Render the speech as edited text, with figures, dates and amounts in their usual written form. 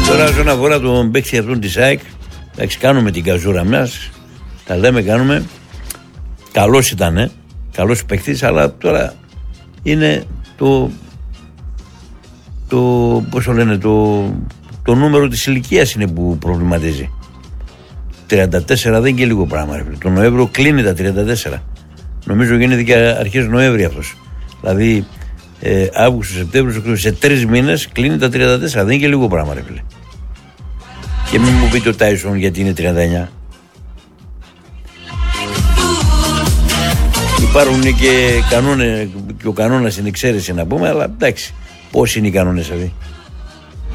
Τώρα όσον αφορά τον παίκτη αυτόν της ΑΕΚ, εντάξει, κάνουμε την καζούρα μας, τα λέμε, κάνουμε. Καλός ήτανε, καλός παίκτης, αλλά τώρα είναι πώς το λένε, το νούμερο της ηλικίας είναι που προβληματίζει. 34 δεν είναι και λίγο πράγμα. Το Νοέμβριο κλείνει τα 34. Νομίζω γίνεται και αρχές Νοέμβρη αυτός. Δηλαδή Αύγουστο, Σεπτέμβριο, σε 3 μήνες κλείνει τα 34. Δεν είναι και λίγο πράγμα, ρε φίλε. Και μην μου πείτε ο Τάισον γιατί είναι 39. Υπάρχουν και κανόνες, και ο κανόνας είναι εξαίρεση να πούμε, αλλά εντάξει, πώς είναι οι κανόνες αυτοί.